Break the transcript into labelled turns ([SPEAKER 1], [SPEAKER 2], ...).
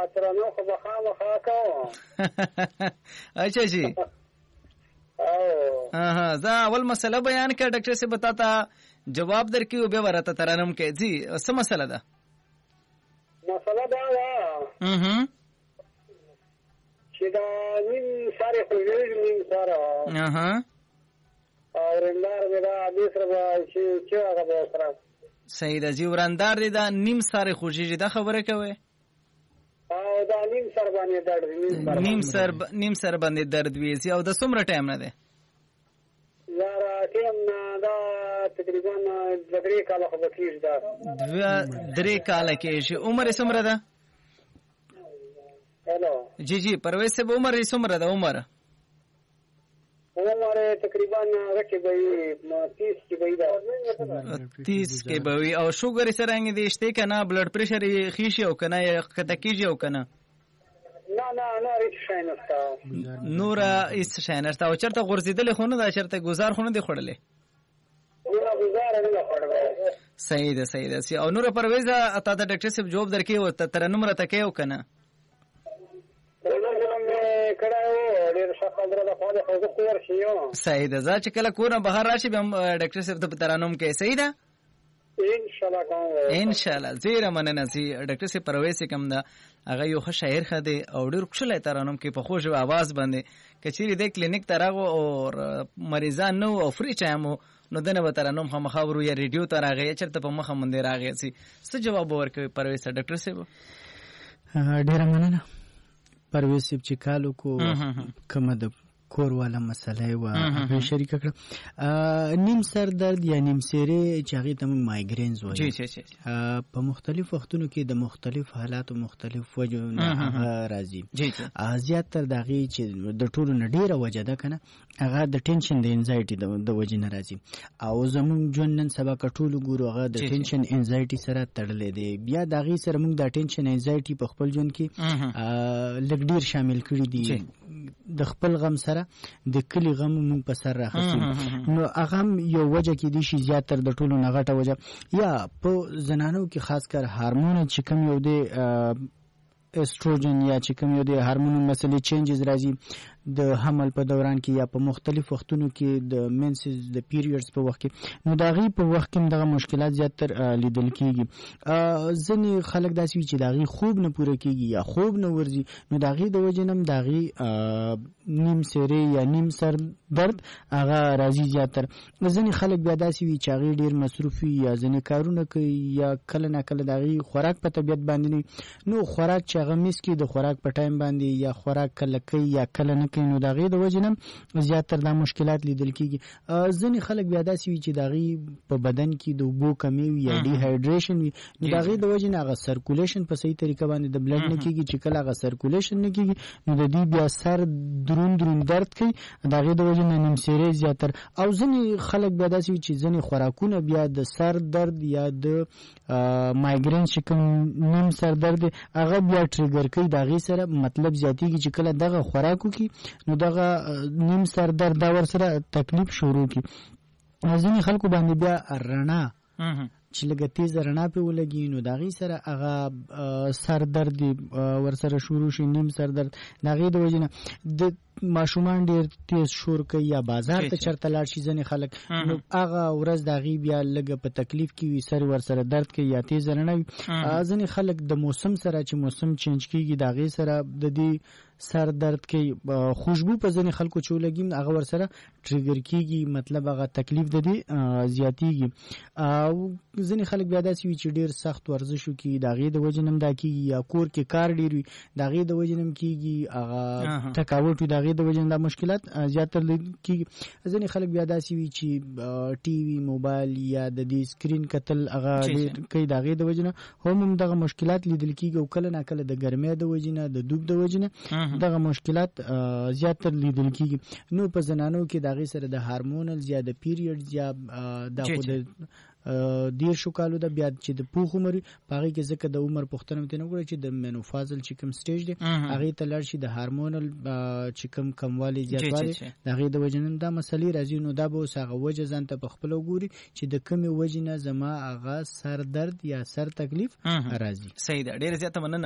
[SPEAKER 1] ترانو خو بخامخا کوم.
[SPEAKER 2] اچھا جی. ها زه اول مسله بیان کړ ډاکټر صاحب بتاتا جواب درکې او به ورته ترانم کې جی څه مسله ده؟
[SPEAKER 1] مسله دا ده چې دا نیم ساره خوږیږي نیم ساره او رندار مې دا دې سره چې هغه به سره
[SPEAKER 2] صحیح ده جی. ورندار دې دا نیم ساره خوږیږي دا خبره کوي
[SPEAKER 1] او دا نیم سر باندې درد
[SPEAKER 2] نیم سر باندې درد وي او د څومره ټایم نه ده؟
[SPEAKER 1] یاره ټایم نه دا تقریبا 3 کاله خو کېږي. دا
[SPEAKER 2] 3 کاله کېږي. عمر یې څومره ده؟
[SPEAKER 1] هلو
[SPEAKER 2] جی جی پرویز صاحب عمر یې څومره ده؟ عمر
[SPEAKER 1] تقریبا 30 کې وي دا
[SPEAKER 2] 30 کې به وي. او شوګر یې څرنګه دی شته کنه؟ بلډ پریشر یې خېشي او کنه کته کېږي او کنه؟
[SPEAKER 1] نه هیڅ شی نشته.
[SPEAKER 2] نور هیڅ شی نشته. او چرته غورځېدلې خو نه ده؟ چرته ګزار خو نه دی خوړلې؟
[SPEAKER 1] ګزار نه ده خوړلې.
[SPEAKER 2] صحیح ده. او نور پرویز اته د ډاکټر صاحب جواب درکې او ترنم راته کوي او کنه؟ صحیح ده. زه چې کله کور نه بهر راشي به ډاکټر صاحب ته ترانم کوي. صحیح ده ان شاء الله. زیره مننه سي ډاکټر صاحب پرویز کوم ده هغه یو ښه شاعر خده او ډېر خوشاله ترانم کې په خوږ आवाज باندې کچيري د کلینیک تراغو او مریضان نو او فری چامو نو دنه به ترانم خامخاورو یا ریډیو تراغه چرته په مخه مونږ راغی سي څه جواب ورکوي پرویز ډاکټر صاحب؟
[SPEAKER 3] ډېر مننه پرویز صاحب چې کالو کو کومه د کور والا مسله و هغه شریک کړ. نیم سر درد یا نیم سری چې هغه ته مایګرینز وایي په مختلف وختونو کې د مختلف حالاتو مختلف وجو نه راځي. زیات تر دغه چې د ټولو نه ډیره وجه ده کنه هغه د ټینشن د انزایټي د وجه نه راځي. او زموږ ژوند نن سبا کټول ګورو هغه د ټینشن انزایټي سره تړلې دی. بیا دغه سره موږ د ټینشن انزایټي په خپل ژوند کې لږ ډیر شامل کړی دي. د خپل غم سره د کلی غم مونږ په سر راخسي. نو هغه یو وجه کې دي شي زیات تر د ټولو نه غټه وجه یا په زنانو کې خاص کر هارمون چې کوم یو دی استروجن یا چې کوم یو دی هارمون مسلې چینجز راځي د حمل په دوران کې یا په مختلف وختونو کې د مینسز د پیریډز په وخت کې. نو دا غي په وخت کې دغه مشکلات زیات تر لیدل کیږي. ځینې خلک داسې وي چې دا غي خوب نه پوره کیږي یا خوب نه ورځي. نو دا غي د وجنم دا غي نیم سری یا نیم سر درد هغه راځي زیات تر. ځینې خلک بیا داسې وي چې هغه ډیر مصروفي یا ځینې کارونه کوي یا کله نه کله دا غي خوراک په طبيعت باندې نه. نو خوراک چې هغه میس کې د خوراک په ټایم باندې یا خوراک کله کوي یا کله نه نو دا غي د وجنم زیات تر دا مشکلات لیدل کیږي. ځینې خلک بیا داسې وي چې دا غي په بدن کې د اوبو کمی وي یا ډي هایډریشن وي. نو دا غي د وجنه هغه سرکولیشن په صحیح طریقه باندې د بلډ نه کیږي. چې کله هغه سرکولیشن نه کیږي نو د دې بیا سر درون درد کوي. دا غي د وجنه نیم سری زیات تر. او ځینې خلک بیا داسې وي چې ځینې خوراکونه بیا د سر درد یا د مایګرین چې کوم نیم سر درد هغه بیا ټریګر کوي. دا غي سره مطلب زیاتیږي چې کله دغه خوراکو کې نو دغه نیم سر درد دا ور سره تکلیف شروع کی. ځینې خلکو باندې بیا رڼا چې لږه تیز رڼا په ولګي نو دا غي سره هغه سر درد ور سره شروع شي. نیم سر درد دا غي د وجنه د ماشومان ډیر تیز شور کوي یا بازار ته چرته لاړ شي. ځنې خلک نو هغه ورځ دا غي بیا لږه په تکلیف کې وي سر ور سره درد کوي یا تیز رڼا وي. ځنې خلک د موسم سره چې موسم چینج کیږي دا غي سره د دې سر درد کوي. خوشبو په ځنې خلکو چولګي هغه ور سره ټریګر کیږي مطلب هغه تکلیف د دې زیاتیږي. او ځنې خلک بیا داسې وي چې ډیر سخت ورزش کوي دا غي د وجنم دا کیږي یا کور کې کار ډیر وي دا غي د وجنم کیږي هغه تکاوت دا غي د وجنم دا مشکلات زیاتره کیږي. ځنې خلک بیا داسې وي چې ټي وي موبایل یا د دې سکرین کتل هغه ډیر کوي دا غي د وجنه هم دغه مشکلات لیدل کیږي. او کله نه کله د ګرمۍ د وجنه د دوب د وجنه دغه مشکلات زیاتره لیدل کیږي. نو په زنانو کې دا غي سره د هارمونل یا د پیریډز یا د خود دیر شو کالو د بیا چې د پوخ عمر پاغي کې ځکه د عمر پختنه مته نه ګوري چې د مینوفازل چې کوم سټیج دی هغه ته لړ شي د هارمونل چې کوموالی زیاتوالی د هغه د وجنن دا مسلې راځي. نو دا به ساغه وجه ځان ته په خپل ګوري چې د کومه وجنه زما هغه سر درد یا سر تکلیف راځي.
[SPEAKER 2] صحیح ده. ډیر زیاته مننه